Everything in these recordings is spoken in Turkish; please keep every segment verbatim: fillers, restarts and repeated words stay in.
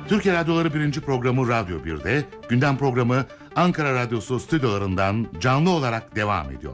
Türkiye Radyoları birinci programı Radyo bir'de, gündem programı Ankara Radyosu stüdyolarından canlı olarak devam ediyor.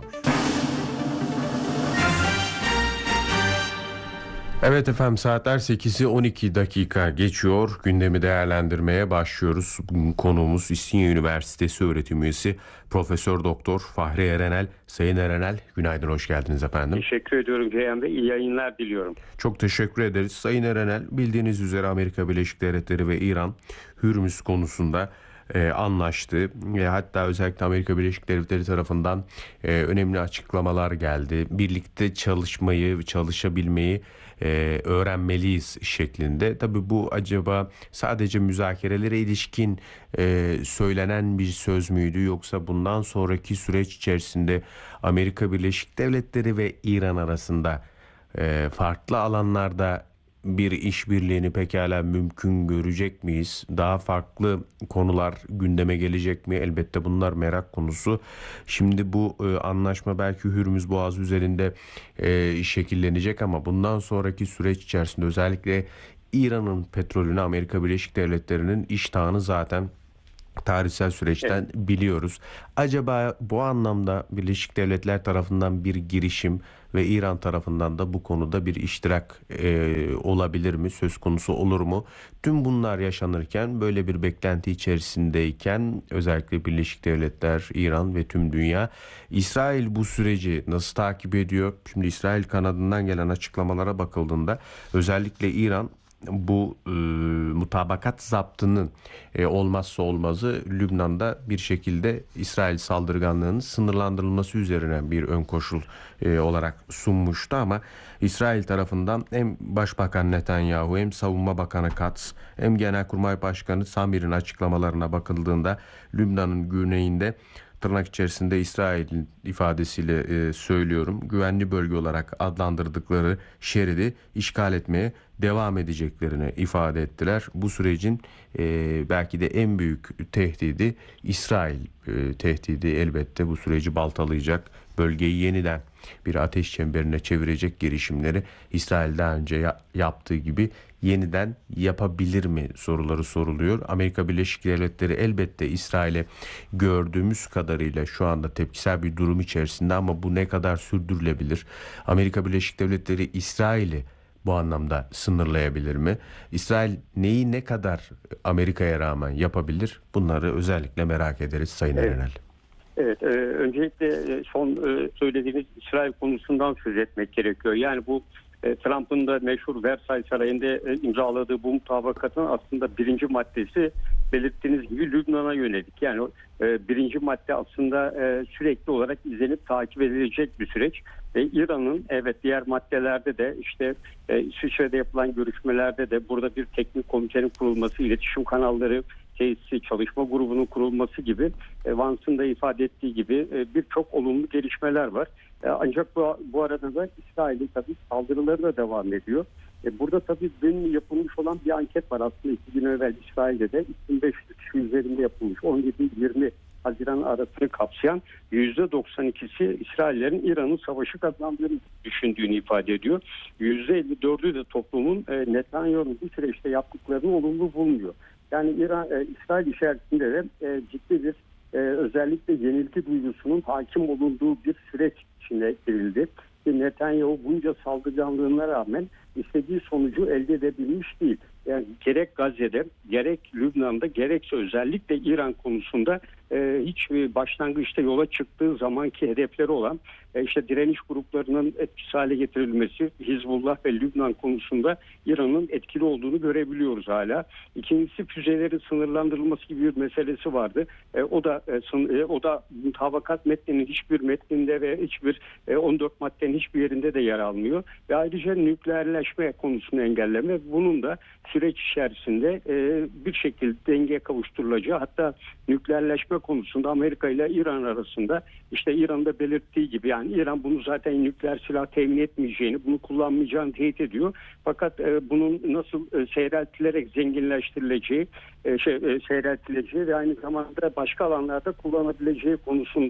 Evet efendim, saatler sekizi on iki dakika geçiyor. Gündemi değerlendirmeye başlıyoruz. Bugün konuğumuz İstinye Üniversitesi öğretim üyesi Profesör Doktor Fahri Erenel. Sayın Erenel, günaydın, hoş geldiniz efendim. Teşekkür ediyorum Ceyhan Bey. İyi yayınlar diliyorum. Çok teşekkür ederiz. Sayın Erenel, bildiğiniz üzere Amerika Birleşik Devletleri ve İran Hürmüz konusunda e, anlaştı. E, hatta özellikle Amerika Birleşik Devletleri tarafından e, önemli açıklamalar geldi. Birlikte çalışmayı, çalışabilmeyi e, öğrenmeliyiz şeklinde. Tabii bu acaba sadece müzakerelere ilişkin e, söylenen bir söz müydü, yoksa bundan sonraki süreç içerisinde Amerika Birleşik Devletleri ve İran arasında e, farklı alanlarda bir işbirliğini pekala mümkün görecek miyiz? Daha farklı konular gündeme gelecek mi? Elbette bunlar merak konusu. Şimdi bu e, anlaşma belki Hürmüz Boğazı üzerinde e, şekillenecek ama bundan sonraki süreç içerisinde özellikle İran'ın petrolünü Amerika Birleşik Devletleri'nin iştahını zaten tarihsel süreçten evet. biliyoruz. Acaba bu anlamda Birleşik Devletler tarafından bir girişim ve İran tarafından da bu konuda bir iştirak e, olabilir mi? Söz konusu olur mu? Tüm bunlar yaşanırken, böyle bir beklenti içerisindeyken özellikle Birleşik Devletler, İran ve tüm dünya, İsrail bu süreci nasıl takip ediyor? Şimdi İsrail kanadından gelen açıklamalara bakıldığında özellikle İran bu e, mutabakat zaptının e, olmazsa olmazı Lübnan'da bir şekilde İsrail saldırganlığının sınırlandırılması üzerine bir ön koşul e, olarak sunmuştu ama İsrail tarafından hem Başbakan Netanyahu hem Savunma Bakanı Katz hem Genelkurmay Başkanı Samir'in açıklamalarına bakıldığında Lübnan'ın güneyinde, tırnak içerisinde İsrail'in ifadesiyle e, söylüyorum, güvenli bölge olarak adlandırdıkları şeridi işgal etmeye devam edeceklerini ifade ettiler. Bu sürecin e, belki de en büyük tehdidi İsrail e, tehdidi, elbette bu süreci baltalayacak, bölgeyi yeniden bir ateş çemberine çevirecek girişimleri İsrail daha önce ya- yaptığı gibi yeniden yapabilir mi soruları soruluyor. Amerika Birleşik Devletleri elbette İsrail'e gördüğümüz kadarıyla şu anda tepkisel bir durum içerisinde ama bu ne kadar sürdürülebilir? Amerika Birleşik Devletleri İsrail'i bu anlamda sınırlayabilir mi? İsrail neyi ne kadar Amerika'ya rağmen yapabilir? Bunları özellikle merak ederiz Sayın evet. Erenel. Evet, e, öncelikle son e, söylediğiniz İsrail konusundan söz etmek gerekiyor. Yani bu e, Trump'ın da meşhur Versailles Sarayı'nda e, imzaladığı bu mutabakatın aslında birinci maddesi, belirttiğiniz gibi Lübnan'a yönelik. Yani e, birinci madde aslında e, sürekli olarak izlenip takip edilecek bir süreç. Ve İran'ın evet diğer maddelerde de işte e, İsviçre'de yapılan görüşmelerde de burada bir teknik komitenin kurulması, iletişim kanalları tesisi, çalışma grubunun kurulması gibi, e, Vance'ın da ifade ettiği gibi e, birçok olumlu gelişmeler var. E, ancak bu, bu arada da İsrail'in tabii saldırıları da devam ediyor. E, burada tabii dün yapılmış olan bir anket var. Aslında iki gün evvel İsrail'de de iki bin beş yüz kişi üzerinde yapılmış. on yedi yirmi Haziran arasını kapsayan yüzde doksan ikisi İsraillerin İran'ın savaşı kazandığını düşündüğünü ifade ediyor. yüzde elli dördü de toplumun e, Netanyahu'nun bu süreçte yaptıklarını olumlu bulmuyor. Yani İran, e, İsrail içerisinde de e, ciddi bir e, özellikle yenilgi duygusunun hakim olunduğu bir süreç içine girildi. Ve Netanyahu bunca saldırganlığına rağmen istediği sonucu elde edebilmiş değil. Yani gerek Gazze'de, gerek Lübnan'da, gerekse özellikle İran konusunda e, hiç başlangıçta yola çıktığı zamanki hedefleri olan e, işte direniş gruplarının etkisiz hale getirilmesi, Hizbullah ve Lübnan konusunda İran'ın etkili olduğunu görebiliyoruz hala. İkincisi, füzelerin sınırlandırılması gibi bir meselesi vardı. E, o da e, sın, e, o da mutabakat metninin hiçbir metninde ve hiçbir e, on dört maddenin hiçbir yerinde de yer almıyor. Ve ayrıca nükleerleşme konusunu engelleme, bunun da süreç içerisinde e, bir şekilde dengeye kavuşturulacağı, hatta nükleerleşme konusunda Amerika ile İran arasında işte İran'da belirttiği gibi, yani İran bunu zaten nükleer silah temin etmeyeceğini, bunu kullanmayacağını teyit ediyor. Fakat e, bunun nasıl e, seyreltilerek zenginleştirileceği, e, şey, e, seyreltileceği ve aynı zamanda başka alanlarda kullanabileceği konusunda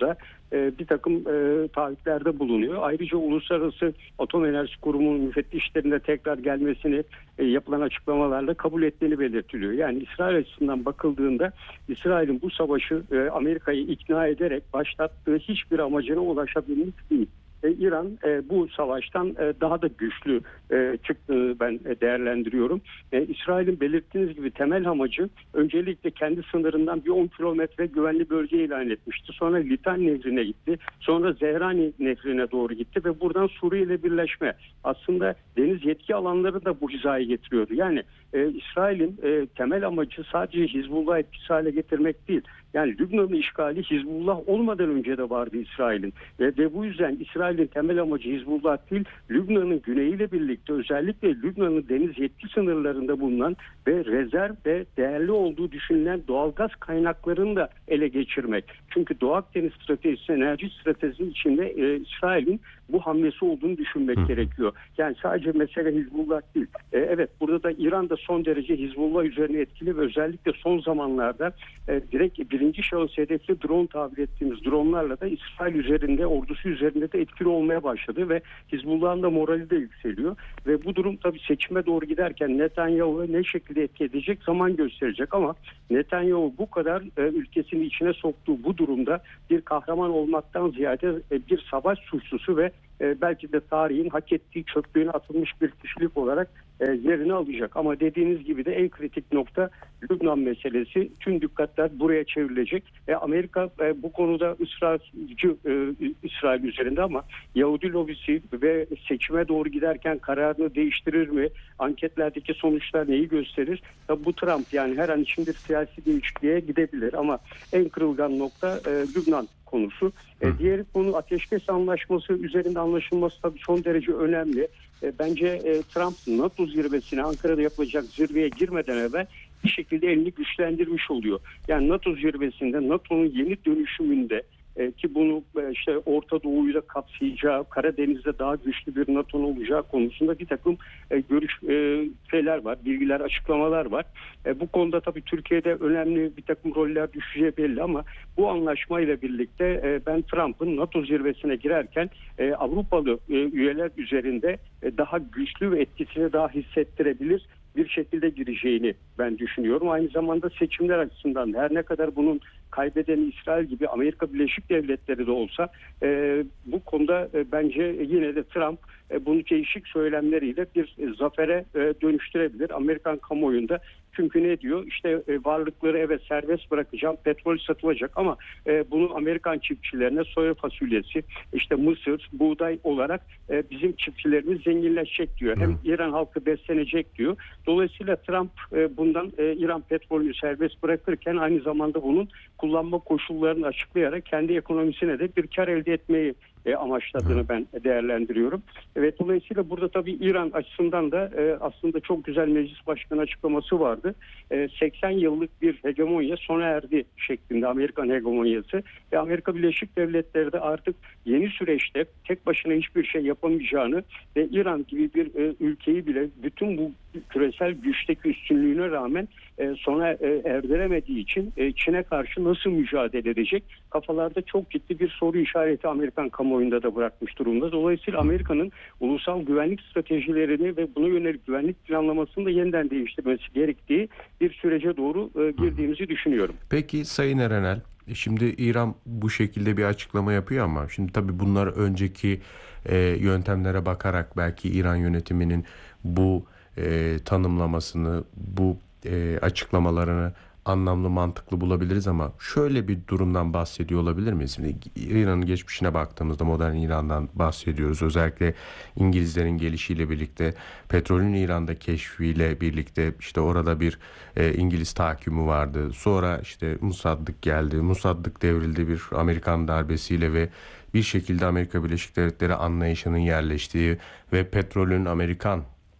e, bir takım e, taahhütlerde bulunuyor. Ayrıca Uluslararası Atom Enerjisi Kurumu'nun müfettişlerinde tekrar gelmesini e, yapılan açıklamalarla kabul ettiğini belirtiliyor. Yani İsrail açısından bakıldığında İsrail'in bu savaşı e, Amerika'yı ikna ederek başlattığı hiçbir amacına ulaşabilmiş değil. E, İran e, bu savaştan e, daha da güçlü e, çıktığını ben e, değerlendiriyorum. E, İsrail'in belirttiğiniz gibi temel amacı öncelikle kendi sınırından bir on kilometre güvenli bölge ilan etmişti. Sonra Litan Nehri'ne gitti. Sonra Zehrani Nehri'ne doğru gitti ve buradan Suriye ile birleşme. Aslında deniz yetki alanları da bu hizaya getiriyordu. Yani e, İsrail'in e, temel amacı sadece Hizbullah'ı etkisiz hale getirmek değil. Yani Lübnan'ın işgali Hizbullah olmadan önce de vardı İsrail'in. Ve, ve bu yüzden İsrail'in temel amacı Hizbullah değil, Lübnan'ın güneyiyle birlikte özellikle Lübnan'ın deniz yetki sınırlarında bulunan ve rezerv ve değerli olduğu düşünülen doğalgaz kaynaklarını da ele geçirmek. Çünkü Doğu Akdeniz stratejisi, enerji stratejisi içinde e, İsrail'in bu hamlesi olduğunu düşünmek Hı. gerekiyor. Yani sadece mesele Hizbullah değil. E, evet burada da İran da son derece Hizbullah üzerine etkili ve özellikle son zamanlarda e, direkt birinci şahıs hedefli drone tabir ettiğimiz dronlarla da İsrail üzerinde, ordusu üzerinde de etkili olmaya başladı ve Hizbullah'ın da morali de yükseliyor. Ve bu durum tabii seçime doğru giderken Netanyahu'ya ne şekilde etki edecek zaman gösterecek ama Netanyahu bu kadar e, ülkesini içine soktuğu bu durumda bir kahraman olmaktan ziyade e, bir savaş suçlusu ve e, belki de tarihin hak ettiği çöplüğüne atılmış bir kişilik olarak e, yerini alacak. Ama dediğiniz gibi de en kritik nokta Lübnan meselesi. Tüm dikkatler buraya çevrilecek. E, Amerika e, bu konuda ısrarcı e, İsrail üzerinde ama Yahudi lobisi ve seçime doğru giderken kararını değiştirir mi? Anketlerdeki sonuçlar neyi gösterir? Tabi bu Trump yani her an için bir siyasi değişikliğe gidebilir ama en kırılgan nokta e, Lübnan konusu. E, diğer konu ateşkes anlaşması üzerinde anlaşılması tabii son derece önemli. E, bence e, Trump NATO zirvesine Ankara'da yapılacak zirveye girmeden evvel bir şekilde elini güçlendirmiş oluyor. Yani NATO zirvesinde NATO'nun yeni dönüşümünde e, ki bunu e, işte Orta Doğu'yu da kapsayacağı, Karadeniz'de daha güçlü bir NATO'nun olacağı konusunda bir takım e, görüş e, şeyler var, bilgiler, açıklamalar var. E, bu konuda tabii Türkiye'de önemli bir takım roller düşeceği belli ama bu anlaşmayla birlikte e, ben Trump'ın NATO zirvesine girerken e, Avrupalı e, üyeler üzerinde e, daha güçlü ve etkisini daha hissettirebilir bir şekilde gireceğini ben düşünüyorum. Aynı zamanda seçimler açısından her ne kadar bunun kaybedeni İsrail gibi Amerika Birleşik Devletleri de olsa e, bu konuda e, bence yine de Trump e, bunu değişik söylemleriyle bir e, zafere e, dönüştürebilir Amerikan kamuoyunda. Çünkü ne diyor? İşte e, varlıkları evet serbest bırakacağım, petrol satılacak ama e, bunu Amerikan çiftçilerine soya fasulyesi, işte mısır, buğday olarak e, bizim çiftçilerimiz zenginleşecek diyor. Hem İran halkı beslenecek diyor. Dolayısıyla Trump e, bundan e, İran petrolünü serbest bırakırken aynı zamanda bunun kullanma koşullarını açıklayarak kendi ekonomisine de bir kar elde etmeyi e, amaçladığını ben değerlendiriyorum. Evet, dolayısıyla burada tabii İran açısından da e, aslında çok güzel meclis başkanı açıklaması vardı. E, seksen yıllık bir hegemonya sona erdi şeklinde Amerikan hegemonyası ve Amerika Birleşik Devletleri de artık yeni süreçte tek başına hiçbir şey yapamayacağını ve İran gibi bir e, ülkeyi bile bütün bu küresel güçteki üstünlüğüne rağmen e, sona e, erdiremediği için e, Çin'e karşı nasıl mücadele edecek? Kafalarda çok ciddi bir soru işareti Amerikan kamuoyunda da bırakmış durumda. Dolayısıyla Amerika'nın ulusal güvenlik stratejilerini ve buna yönelik güvenlik planlamasını da yeniden değiştirmesi gerektiği bir sürece doğru e, girdiğimizi düşünüyorum. Peki Sayın Erenel, şimdi İran bu şekilde bir açıklama yapıyor ama şimdi tabii bunlar önceki e, yöntemlere bakarak belki İran yönetiminin bu e, tanımlamasını, bu e, açıklamalarını anlamlı, mantıklı bulabiliriz ama şöyle bir durumdan bahsediyor olabilir miyiz? Şimdi İran'ın geçmişine baktığımızda modern İran'dan bahsediyoruz. Özellikle İngilizlerin gelişiyle birlikte, petrolün İran'da keşfiyle birlikte işte orada bir e, İngiliz tahakkümü vardı. Sonra işte Musaddık geldi. Musaddık devrildi bir Amerikan darbesiyle ve bir şekilde Amerika Birleşik Devletleri anlayışının yerleştiği ve petrolün Amerikan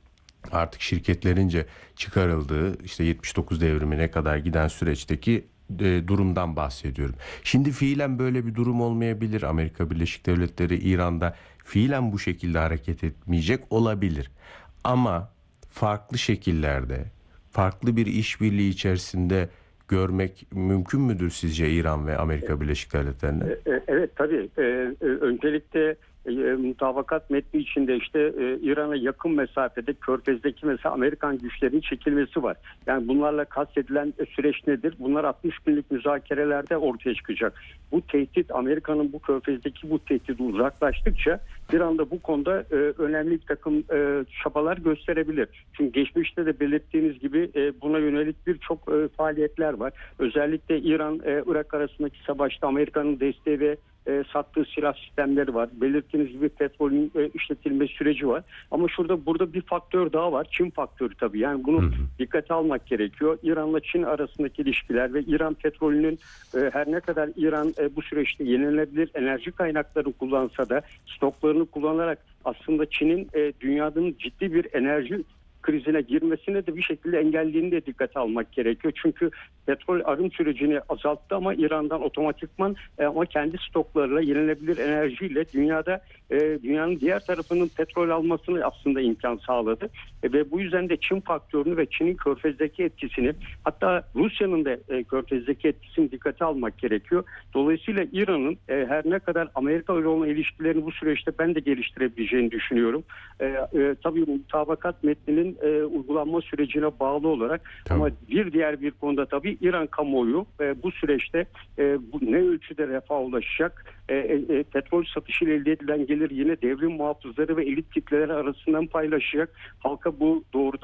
artık şirketlerince çıkarıldığı işte yetmiş dokuz devrimine kadar giden süreçteki e, durumdan bahsediyorum. Şimdi fiilen böyle bir durum olmayabilir. Amerika Birleşik Devletleri İran'da fiilen bu şekilde hareket etmeyecek olabilir. Ama farklı şekillerde, farklı bir işbirliği içerisinde görmek mümkün müdür sizce İran ve Amerika Birleşik Devletleri'ne? Evet tabii. Öncelikle mutabakat metni içinde işte e, İran'a yakın mesafede Körfez'deki mesela Amerikan güçlerinin çekilmesi var. Yani bunlarla kastedilen süreç nedir? Bunlar altmış günlük müzakerelerde ortaya çıkacak. Bu tehdit, Amerika'nın bu Körfez'deki bu tehdidi uzaklaştıkça İran da bu konuda e, önemli bir takım e, çabalar gösterebilir. Çünkü geçmişte de belirttiğiniz gibi e, buna yönelik birçok e, faaliyetler var. Özellikle İran-Irak arasındaki savaşta Amerika'nın desteği ve E, sattığı silah sistemleri var. Belirttiğiniz gibi petrolün e, işletilme süreci var. Ama şurada burada bir faktör daha var. Çin faktörü tabii. Yani bunu hı hı. dikkate almak gerekiyor. İran'la Çin arasındaki ilişkiler ve İran petrolünün e, her ne kadar İran e, bu süreçte yenilenebilir enerji kaynakları kullansa da stoklarını kullanarak aslında Çin'in e, dünyanın ciddi bir enerji krizine girmesine de bir şekilde engellediğini de dikkate almak gerekiyor. Çünkü petrol arım sürecini azalttı ama İran'dan otomatikman e, ama kendi stoklarıyla yenilenebilir enerjiyle dünyada e, dünyanın diğer tarafının petrol almasını aslında imkan sağladı. E, ve bu yüzden de Çin faktörünü ve Çin'in Körfez'deki etkisini, hatta Rusya'nın da e, Körfez'deki etkisini dikkate almak gerekiyor. Dolayısıyla İran'ın e, her ne kadar Amerika ile olan ilişkilerini bu süreçte ben de geliştirebileceğini düşünüyorum. E, e, tabii mutabakat metninin e, uygulanma sürecine bağlı olarak tamam. Ama bir diğer bir konuda tabii İran kamuoyu e, bu süreçte e, bu ne ölçüde refaha ulaşacak, e, e, petrol satışıyla elde edilen gelir yine devrim muhafızları ve elit kitleleri arasından paylaşacak. Halka bu doğrudan